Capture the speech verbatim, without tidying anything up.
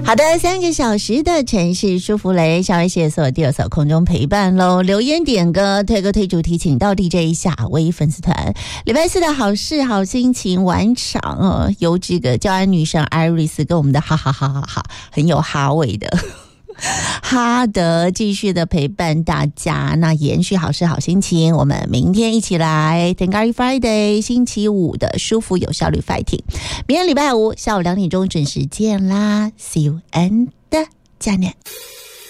好的，三个小时的城市舒芙蕾，小薇谢所第二所空中陪伴喽。留言点歌推歌推主题，请到 D J 夏薇粉丝团。礼拜四的好事好心情晚场哦，由这个教安女神 Iris 跟我们的哈哈哈哈哈很有哈味的哈德继续的陪伴大家，那延续好事好心情，我们明天一起来 Tengari Friday 星期五的舒服有效率 fighting， 明天礼拜五下午两点钟准时见啦 ，See you and 加年。